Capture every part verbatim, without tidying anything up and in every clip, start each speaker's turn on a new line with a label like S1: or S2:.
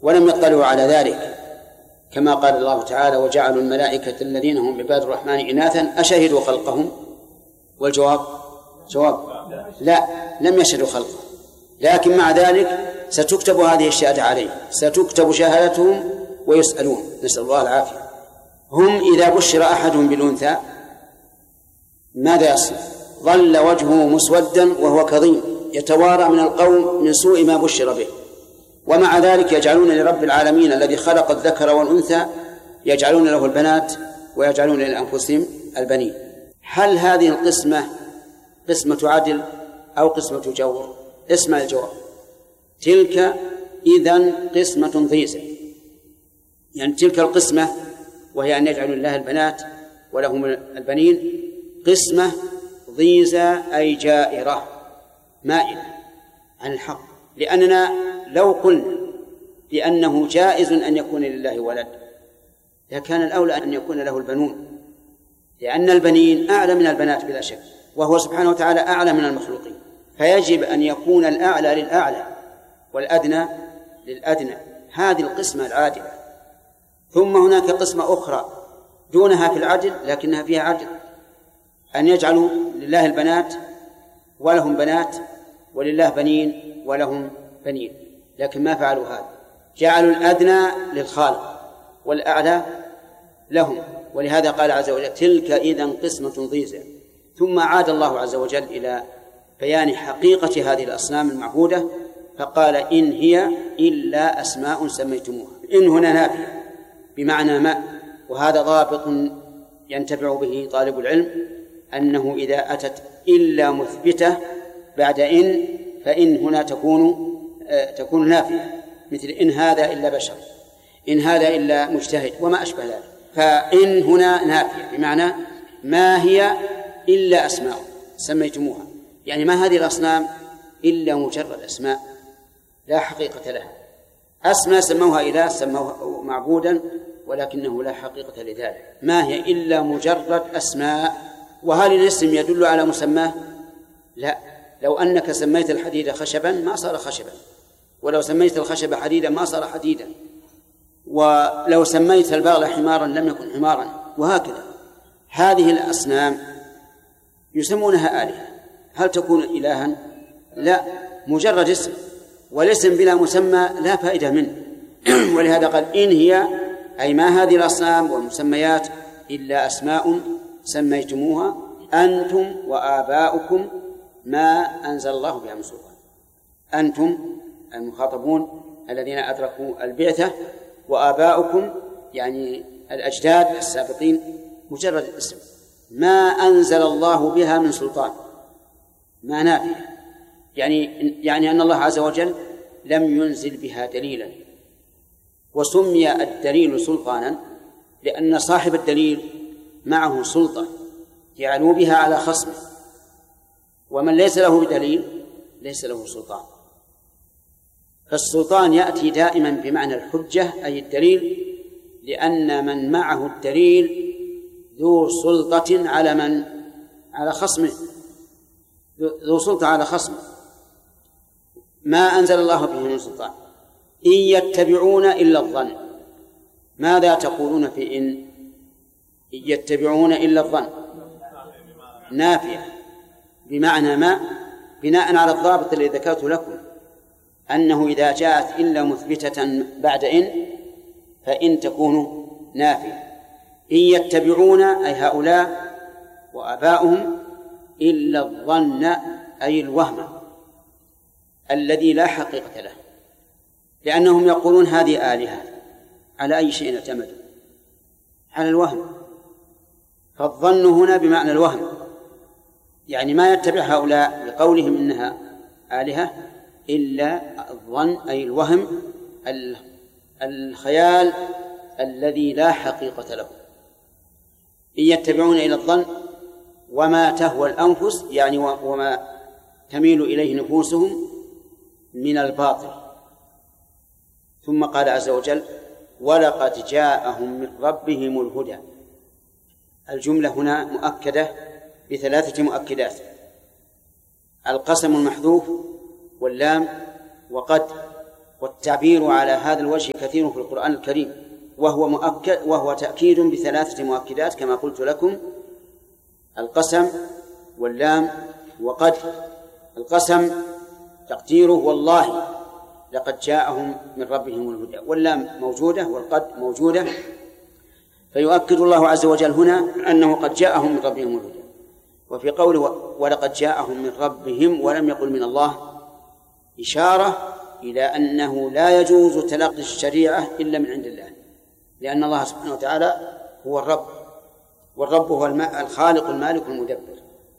S1: ولم يطلعوا على ذلك، كما قال الله تعالى: وجعلوا الملائكة الذين هم عباد الرحمن إناثا أشهدوا خلقهم؟ والجواب جواب لا، لم يشهدوا خلقهم، لكن مع ذلك ستكتب هذه الشهادة عليهم، ستكتب شهادتهم ويسألون، نسأل الله العافية. هم إذا بشر أحدهم بالأنثى ماذا يصنع؟ ظل وجهه مسودا وهو كظيم يتوارى من القوم من سوء ما بشر به، ومع ذلك يجعلون لرب العالمين الذي خلق الذكر والأنثى يجعلون له البنات ويجعلون لأنفسهم البنين. هل هذه القسمة قسمة عدل أو قسمة جور؟ اسمع الجواب: تلك إذن قسمة ضيزى. يعني تلك القسمة وهي أن يجعلوا لله البنات ولهم البنين قسمة ضيزى، أي جائرة مائلة عن الحق، لأننا لو قلنا بأنه جائز أن يكون لله ولد لكان الأولى أن يكون له البنون، لأن البنين أعلى من البنات بلا شك، وهو سبحانه وتعالى أعلى من المخلوقين، فيجب أن يكون الأعلى للأعلى والأدنى للأدنى. هذه القسمة العادلة. ثم هناك قسمة أخرى دونها في العدل لكنها فيها عدل، أن يجعلوا لله البنات ولهم بنات ولله بنين ولهم بنين، لكن ما فعلوا هذا، جعلوا الأدنى للخالق والأعلى لهم، ولهذا قال عز وجل: تلك إذن قسمة ضيزى. ثم عاد الله عز وجل إلى بيان حقيقة هذه الأصنام المعبودة فقال: إن هي إلا أسماء سميتموها. إن هنا نافية بمعنى ما، وهذا ضابط ينتفع به طالب العلم، أنه إذا أتت إلا مثبتة بعد إن فإن هنا تكون آه تكون نافية، مثل إن هذا إلا بشر، إن هذا إلا مجتهد وما أشبه ذلك. فإن هنا نافية بمعنى ما هي إلا أسماء سميتموها، يعني ما هذه الأصنام إلا مجرد أسماء لا حقيقة لها. أسماء سموها إله، سموها معبودا، ولكنه لا حقيقة لذلك. ما هي إلا مجرد أسماء. وهل الاسم يدل على مسماه؟ لا. لو أنك سميت الحديد خشبا ما صار خشبا، ولو سميت الخشب حديدا ما صار حديدا، ولو سميت البغل حمارا لم يكن حمارا، وهكذا. هذه الأصنام يسمونها آلهة، هل تكون إلها؟ لا، مجرد اسم، والاسم بلا مسمى لا فائدة منه. ولهذا قال: إن هي أي ما هذه الأصنام والمسميات إلا أسماء سميتموها أنتم وآباؤكم ما أنزل الله بها من سلطان. أنتم المخاطبون الذين أدركوا البعثة، وآباؤكم يعني الأجداد السابقين مجرد اسم، ما أنزل الله بها من سلطان، ما نافية، يعني يعني أن الله عز وجل لم ينزل بها دليلا. وسمي الدليل سلطانا لأن صاحب الدليل معه سلطة يعلو بها على خصمه، ومن ليس له بدليل ليس له سلطان. فالسلطان يأتي دائما بمعنى الحجة أي الدليل، لأن من معه الدليل ذو سلطة على من على خصمه، ذو سلطة على خصمه. ما أنزل الله به من سلطان. إن يتبعون إلا الظن. ماذا تقولون في إن؟ إن يتبعون إلا الظن نافية بمعنى ما، بناء على الضابط الذي ذكرته لكم، أنه إذا جاءت إلا مثبتة بعد إن فإن تكون نافية. إن يتبعون أي هؤلاء وآباؤهم إلا الظن أي الوهم الذي لا حقيقة له، لأنهم يقولون هذه آلهة. على أي شيء اعتمدوا؟ على الوهم. فالظن هنا بمعنى الوهم، يعني ما يتبع هؤلاء بقولهم إنها آلهة إلا الظن أي الوهم، الخيال الذي لا حقيقة له. إن يتبعون إلى الظن وما تهوى الأنفس، يعني وما تميل إليه نفوسهم من الباطل. ثم قال عز وجل: ولقد جاءهم من ربهم الهدى. الجملة هنا مؤكدة بثلاثة مؤكدات: القسم المحذوف واللام وقد والتعبير على هذا الوجه كثير في القرآن الكريم، وهو مؤكد وهو تأكيد بثلاثة مؤكدات كما قلت لكم: القسم واللام وقد. القسم تقديره والله لقد جاءهم من ربهم الهدى، واللام موجودة والقد موجودة، فيؤكد الله عز وجل هنا أنه قد جاءهم من ربهم الهدى. وفي قوله ولقد جاءهم من ربهم ولم يقل من الله إشارة إلى أنه لا يجوز تلقي الشريعة إلا من عند الله، لأن الله سبحانه وتعالى هو الرب، والرب هو الخالق المالك المدبر.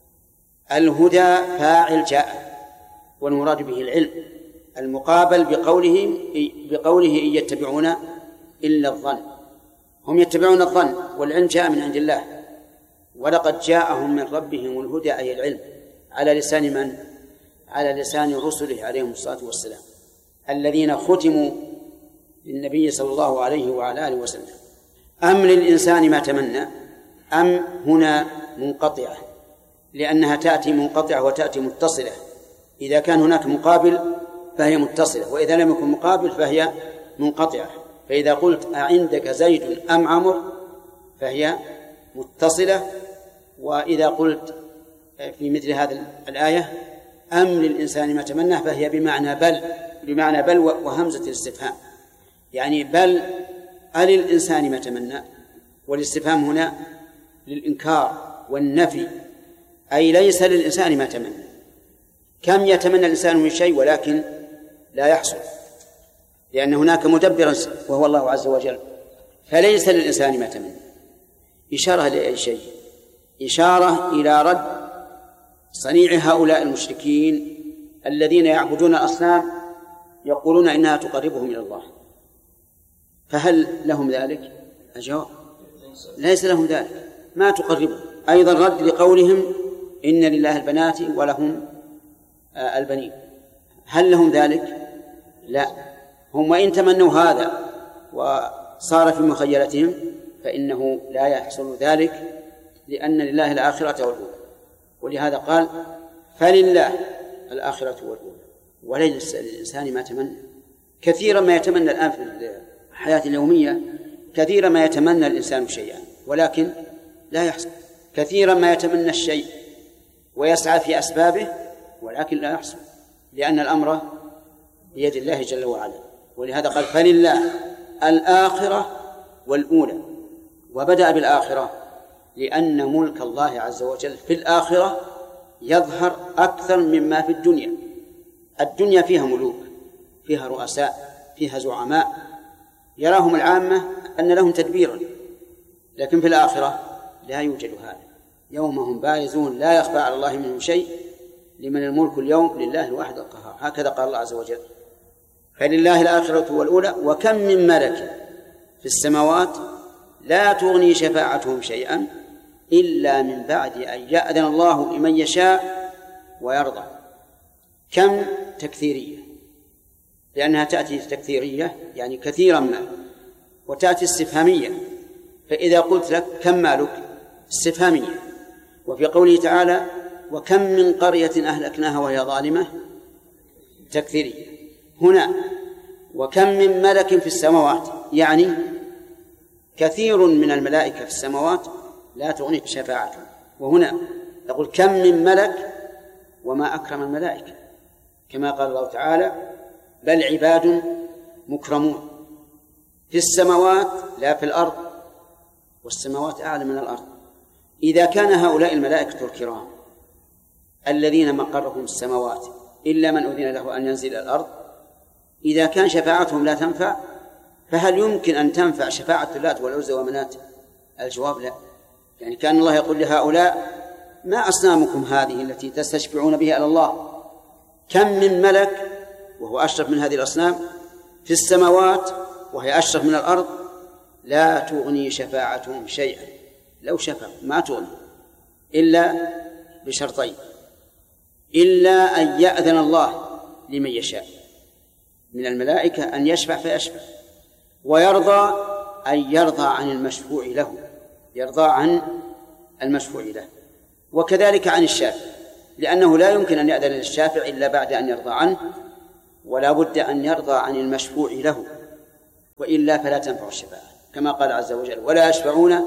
S1: الهدى فاعل جاء، والمراد به العلم، المقابل بقوله بقوله إن يتبعون إلا الظن، هم يتبعون الظن، والعلم جاء من عند الله. ولقد جاءهم من ربهم الهدى أي العلم، على لسان من؟ على لسان رسله عليهم الصلاة والسلام الذين ختموا للنبي صلى الله عليه وعلى آله وسلم. أم للإنسان ما تمنى، أم هنا منقطعة لأنها تأتي منقطعة وتأتي متصلة. إذا كان هناك مقابل فهي متصلة، وإذا لم يكن مقابل فهي منقطعة. فإذا قلت أعندك زيد أم عمرو فهي متصلة، وإذا قلت في مثل هذه الآية أم للإنسان ما تمنى فهي بمعنى بل، بمعنى بل وهمزة الاستفهام، يعني بل أل الإنسان ما تمنى، والاستفهام هنا للإنكار والنفي، أي ليس للإنسان ما تمنى. كم يتمنى الإنسان من شيء ولكن لا يحصل، لأن هناك مدبرا وهو الله عز وجل، فليس للإنسان ما تمنى. إشارة لأي شيء؟ إشارة إلى رد صنيع هؤلاء المشركين الذين يعبدون الأصنام يقولون إنها تقربهم إلى الله. فهل لهم ذلك؟ الجواب ليس لهم ذلك، ما تقربهم. أيضا رد لقولهم إن لله البنات ولهم البنين، هل لهم ذلك؟ لا، هم وإن تمنوا هذا وصار في مخيلتهم فإنه لا يحصل ذلك، لأن لله الآخرة والأولى. ولهذا قال فلله الآخرة والأولى وليس للإنسان ما تمنى. كثيرا ما يتمنى الآن في الحياة اليومية، كثيرا ما يتمنى الإنسان شيئا ولكن لا يحصل، كثيرا ما يتمنى الشيء ويسعى في أسبابه ولكن لا يحصل، لأن الأمر بيد الله جل وعلا. ولهذا قال فلله الآخرة والأولى، وبدأ بالآخرة لأن ملك الله عز وجل في الآخرة يظهر أكثر مما في الدنيا. الدنيا فيها ملوك، فيها رؤساء، فيها زعماء يراهم العامة أن لهم تدبيرا، لكن في الآخرة لا يوجد هذا. يوم هم بارزون لا يخفى على الله منهم شيء، لمن الملك اليوم لله الواحد القهار، هكذا قال الله عز وجل فلله الآخرة والأولى. وكم من ملك في السماوات لا تغني شفاعتهم شيئا إلا من بعد أن يأذن الله لمن يشاء ويرضى. كم تكثيرية، لأنها تأتي تكثيرية يعني كثيرا ما، وتأتي استفهامية، فإذا قلت لك كم مالك استفهامية. وفي قوله تعالى وكم من قرية أهلكناها وهي ظالمة تكثيرية. هنا وكم من ملك في السماوات يعني كثير من الملائكة في السماوات لا تغني شفاعتهم. وهنا يقول كم من ملك وما أكرم الملائكة، كما قال الله تعالى بل عباد مكرمون في السماوات لا في الأرض، والسماوات أعلى من الأرض. إذا كان هؤلاء الملائكة الكرام الذين مقرهم السماوات إلا من أذن له أن ينزل إلى الأرض، إذا كان شفاعتهم لا تنفع، فهل يمكن أن تنفع شفاعة اللات والعزى ومنات؟ الجواب لا. يعني كان الله يقول لهؤلاء ما أصنامكم هذه التي تستشفعون بها إلى الله؟ كم من ملك وهو أشرف من هذه الأصنام في السماوات وهي أشرف من الأرض لا تغني شفاعتهم شيئا، لو شفعوا ما تغني إلا بشرطين: إلا أن يأذن الله لمن يشاء من الملائكة أن يشفع فيشفع، ويرضى أن يرضى عن المشفوع له، يرضى عن المشفوع له، وكذلك عن الشافع، لأنه لا يمكن أن يأذن للشافع إلا بعد أن يرضى عنه، ولا بد أن يرضى عن المشفوع له، وإلا فلا تنفع الشفاعة، كما قال عز وجل: ولا يشفعون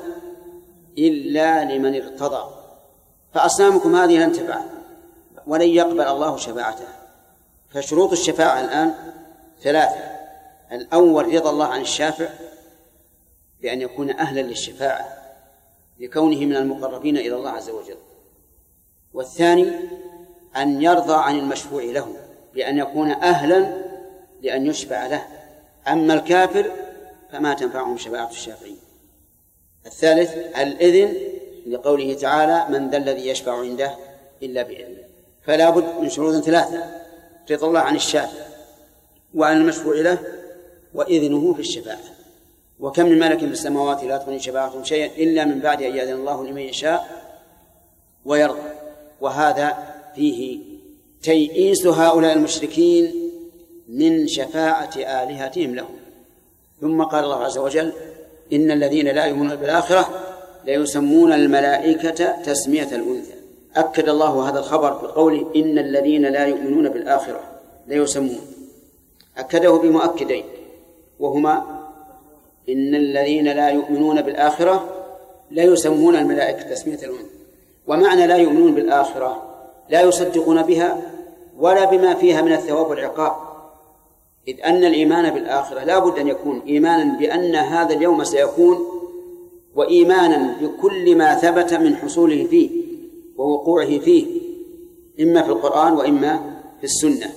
S1: إلا لمن ارتضى. فأصنامكم هذه لن تنفع ولن يقبل الله شفاعتها. فشروط الشفاعة الآن ثلاثة: الأول رضا الله عن الشافع بأن يكون أهلا للشفاعة لكونه من المقربين إلى الله عز وجل، والثاني أن يرضى عن المشفوع له بأن يكون أهلا لأن يشفع له، أما الكافر فما تنفعهم شفاعة الشافعين. الثالث الإذن لقوله تعالى: من ذا الذي يشفع عنده إلا بإذنه. فلا بد من شروط ثلاثة: رضا الله عن الشافع وعن المشفوع له وإذنه في الشفاعة. وكم من ملك في السماوات لا تغني شفاعتهم شيئا إلا من بعد أن يأذن الله لمن يشاء ويرضى. وهذا فيه تيئيس هؤلاء المشركين من شفاعة آلهتهم لهم. ثم قال الله عز وجل: إن الذين لا يؤمنون بالآخرة ليسمون الملائكة تسمية الأنثى. أكد الله هذا الخبر بقوله: إن الذين لا يؤمنون بالآخرة ليسمون، أكده بمؤكدين، وهما: إن الذين لا يؤمنون بالآخرة لا يسمون الملائكة تسمية الأنثى. ومعنى لا يؤمنون بالآخرة لا يصدقون بها ولا بما فيها من الثواب والعقاب، إذ أن الإيمان بالآخرة لا بد أن يكون إيمانا بأن هذا اليوم سيكون، وإيمانا بكل ما ثبت من حصوله فيه ووقوعه فيه، إما في القرآن وإما في السنة.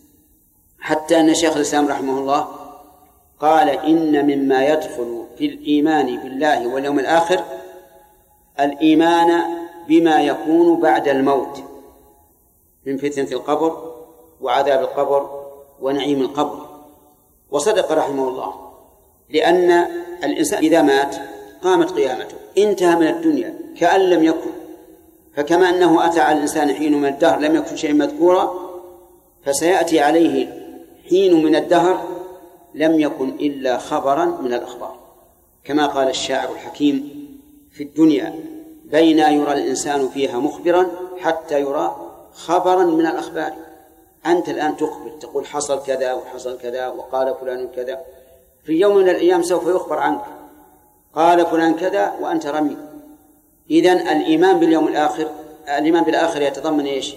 S1: حتى أن شيخ الإسلام رحمه الله قال: إن مما يدخل في الإيمان بالله واليوم الآخر الإيمان بما يكون بعد الموت من فتنة القبر وعذاب القبر ونعيم القبر. وصدق رحمه الله، لأن الإنسان إذا مات قامت قيامته، انتهى من الدنيا كأن لم يكن. فكما أنه أتى على الإنسان حين من الدهر لم يكن شيء مذكورا، فسيأتي عليه حين من الدهر لم يكن إلا خبرا من الأخبار. كما قال الشاعر الحكيم: في الدنيا بين يرى الإنسان فيها مخبرا حتى يرى خبرا من الأخبار. أنت الآن تخبر، تقول حصل كذا وحصل كذا وقال فلان كذا، في يوم من الأيام سوف يخبر عنك، قال فلان كذا وأنت رمي. إذن الإيمان باليوم الآخر، الإيمان بالآخر يتضمن إيش؟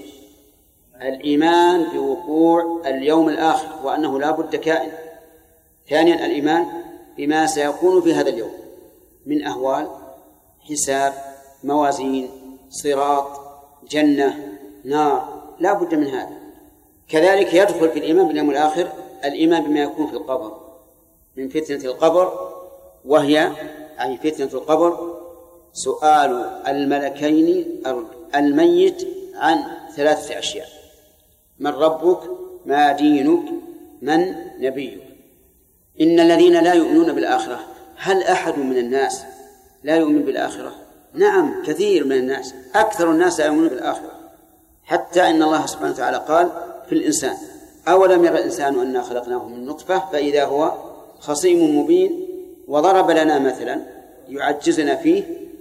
S1: الإيمان بوقوع اليوم الآخر وأنه لا بد كائن. ثانيا الإيمان بما سيكون في هذا اليوم من أهوال، حساب، موازين، صراط، جنة، نار، لا بد من هذا. كذلك يدخل في الإيمان باليوم الآخر الإيمان بما يكون في القبر من فتنة القبر، وهي أي فتنة القبر سؤال الملكين الميت عن ثلاثة أشياء: من ربك، ما دينك، من نبيك. إن الذين لا يؤمنون بالآخرة، هل أحد من الناس لا يؤمن بالآخرة؟ نعم، كثير من الناس، أكثر الناس لا يؤمنون بالآخرة، حتى إن الله سبحانه وتعالى قال في الإنسان: أولم يرى الإنسان أنا خلقناه من نطفة فإذا هو خصيم مبين. وضرب لنا مثلا يعجزنا فيه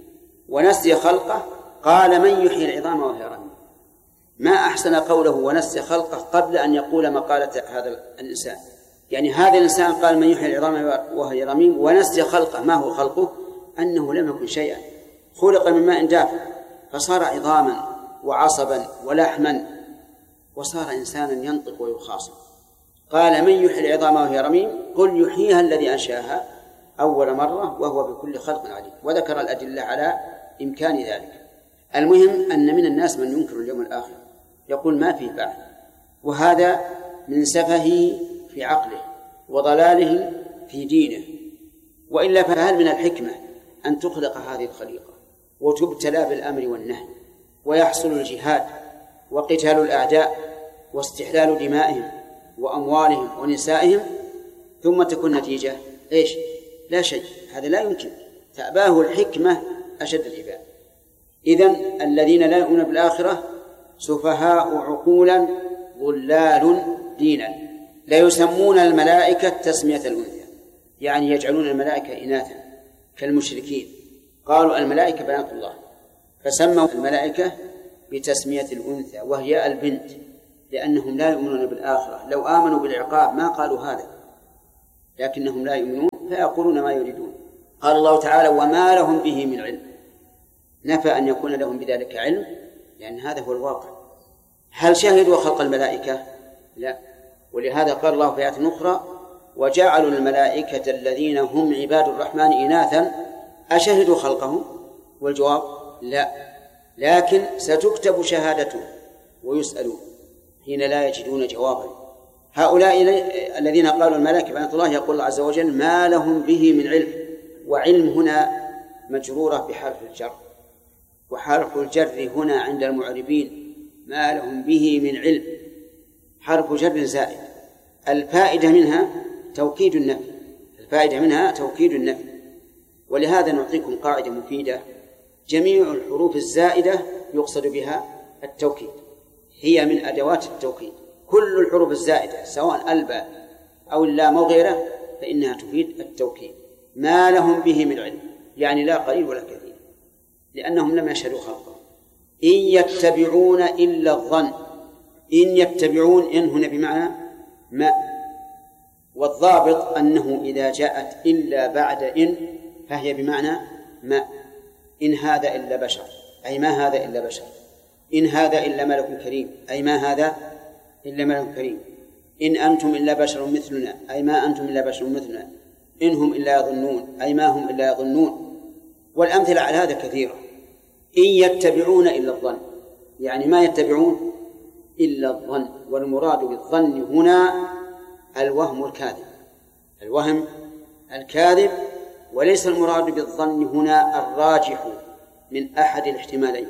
S1: ونسي خلقه، قال: من يحيي العظام وهي رميم. ما أحسن قوله ونسي خلقه قبل أن يقول مقالة هذا الإنسان. يعني هذا الإنسان قال: من يحيي العظام وهي رميم، ونسي خلقه. ما هو خلقه؟ أنه لم يكن شيئا، خلق من ماء دافئ فصار عظاما وعصبا ولحما وصار إنسانا ينطق ويخاصم. قال: من يحيي العظام وهي رميم، قل يحييها الذي أنشاها أول مرة وهو بكل خلق عليم. وذكر الأدلة على إمكان ذلك. المهم أن من الناس من ينكر اليوم الآخر، يقول ما فيه بعد، وهذا من سفهه في عقله وضلاله في دينه. وإلا فهل من الحكمة أن تخلق هذه الخليقة وتبتلى بالأمر والنهي ويحصل الجهاد وقتال الأعداء واستحلال دمائهم وأموالهم ونسائهم، ثم تكون نتيجة إيش؟ لا شيء. هذا لا يمكن، تأباه الحكمة أشد الإباء. إذن الذين لا يؤمنون بالآخرة سفهاء عقولا ضلال دينا. لا يسمون الملائكة تسمية الأنثى، يعني يجعلون الملائكة إناثا كالمشركين، قالوا الملائكة بنات الله، فسموا الملائكة بتسمية الأنثى وهي البنت، لأنهم لا يؤمنون بالآخرة. لو آمنوا بالعقاب ما قالوا هذا، لكنهم لا يؤمنون فيقولون ما يريدون. قال الله تعالى وما لهم به من علم، نفى أن يكون لهم بذلك علم لأن هذا هو الواقع. هل شهدوا خلق الملائكة؟ لا. ولهذا قال الله في آية أخرى وجعلوا الملائكة الذين هم عباد الرحمن إناثا أشهدوا خلقهم؟ والجواب لا، لكن ستكتب شهادته ويسألون حين لا يجدون جوابا. هؤلاء الذين قالوا الملائكة بنات الله يقول الله عز وجل ما لهم به من علم، وعلم هنا مجرورة بحرف الجر، وحرف الجر هنا عند المعربين ما لهم به من علم حرف جر زائد، الفائدة منها توكيد النفي، الفائدة منها توكيد النفي. ولهذا نعطيكم قاعدة مفيدة: جميع الحروف الزائدة يقصد بها التوكيد، هي من أدوات التوكيد. كل الحروف الزائدة سواء الباء أو اللام أو غيره فإنها تفيد التوكيد. ما لهم به من علم يعني لا قليل ولا كثير، لأنهم لم يشهدوا خلقه. إن يتبعون إلا الظن، إن يتبعون إن هنا بمعنى ما، والضابط أنه إذا جاءت إلا بعد إن فهي بمعنى ما. إن هذا إلا بشر أي ما هذا إلا بشر، إن هذا إلا ملك كريم أي ما هذا إلا ملك كريم، إن أنتم إلا بشر مثلنا أي ما أنتم إلا بشر مثلنا، إن هم إلا يظنون أي ما هم إلا يظنون. والأمثلة على هذا كثيرة. إن يتبعون إلا الظن يعني ما يتبعون إلا الظن، والمراد بالظن هنا الوهم الكاذب، الوهم الكاذب، وليس المراد بالظن هنا الراجح من أحد الاحتمالين.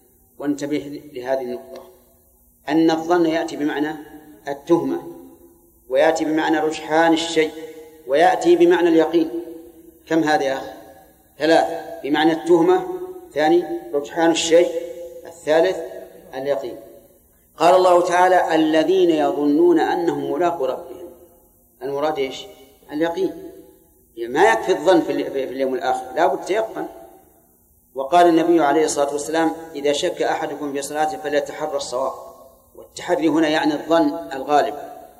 S1: وانتبه لهذه النقطة، أن الظن يأتي بمعنى التهمة، ويأتي بمعنى رجحان الشيء، ويأتي بمعنى اليقين. كم هذا يا أخي؟ ثلاثة: بمعنى التهمة، ثاني رجحان الشيء، الثالث اليقين. قال الله تعالى الذين يظنون أنهم ملاقو ربهم، المراد إيش؟ اليقين. ما يكفي الظن في اليوم الآخر، لا بد تيقن. وقال النبي عليه الصلاة والسلام إذا شك أحدكم في صلاته فليتحرى الصواب، والتحري هنا يعني الظن الغالب.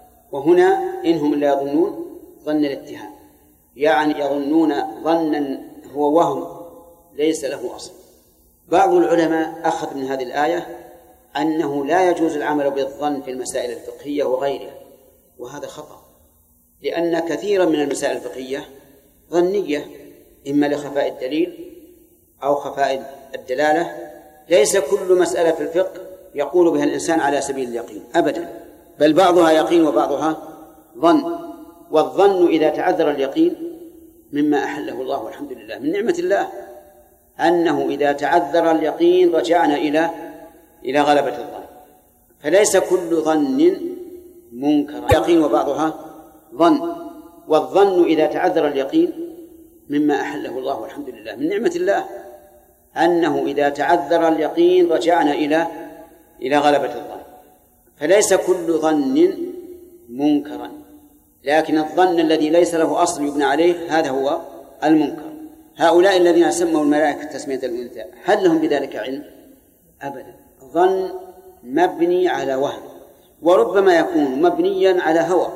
S1: وهنا إنهم إلا يظنون ظن الاتهام، يعني يظنون ظنا هو وهم ليس له أصل. بعض العلماء أخذ من هذه الآية أنه لا يجوز العمل بالظن في المسائل الفقهية وغيرها، وهذا خطأ، لأن كثيرا من المسائل الفقهية ظنية، إما لخفاء الدليل أو خفاء الدلالة. ليس كل مسألة في الفقه يقول بها الإنسان على سبيل اليقين أبدا، بل بعضها يقين وبعضها ظن. والظن إذا تعذر اليقين مما أحله الله والحمد لله، من نعمة الله أنه إذا تعذر اليقين رجعنا إلى إلى غلبة الظن. فليس كل ظن منكر، يقين وبعضها ظن. والظن إذا تعذر اليقين مما أحله الله والحمد لله، من نعمة الله أنه إذا تعذر اليقين رجعنا إلى إلى غلبة الظن. فليس كل ظن منكرا، لكن الظن الذي ليس له أصل يبنى عليه هذا هو المنكر. هؤلاء الذين سموا الملائكة تسمية الأنثى هل لهم بذلك علم؟ أبدا. ظن مبني على وهم، وربما يكون مبنيا على هوى،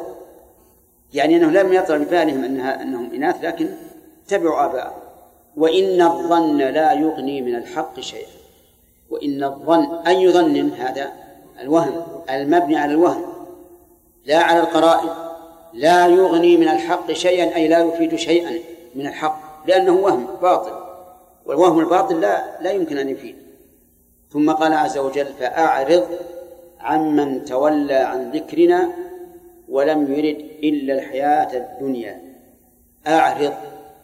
S1: يعني أنه لم يطرأ ببالهم أنها أنهم إناث لكن تبعوا آباءهم. وإن الظن لا يغني من الحق شيئا. وإن الظن أي ظن؟ هذا الوهم المبني على الوهم لا على القرائن. لا يغني من الحق شيئا أي لا يفيد شيئا من الحق، لأنه وهم باطل، والوهم الباطل لا, لا يمكن أن يفيد. ثم قال عز وجل فأعرض عمن تولى عن ذكرنا ولم يرد إلا الحياة الدنيا. أعرض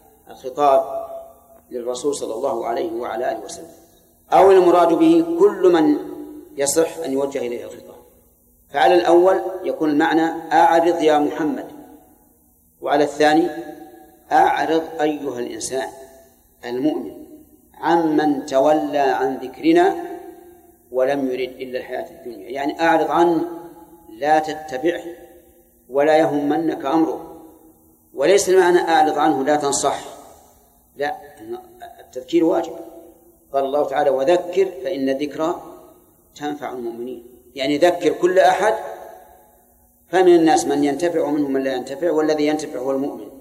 S1: الخطاب للرسول صلى الله عليه وعلى آله وسلم، أو المراد به كل من يصح أن يوجه إليه الخطاب. فعلى الأول يكون المعنى أعرض يا محمد، وعلى الثاني أعرض أيها الإنسان المؤمن عمن تولى عن ذكرنا ولم يرد إلا الحياة الدنيا، يعني أعرض عنه لا تتبعه ولا يهمنك أمره. وليس المعنى أعرض عنه لا تنصح، لا، التذكير واجب. قال الله تعالى وذكر فإن الذكرى تنفع المؤمنين. يعني ذكر كل أحد، فمن الناس من ينتفع ومنهم من لا ينتفع، والذي ينتفع هو المؤمن.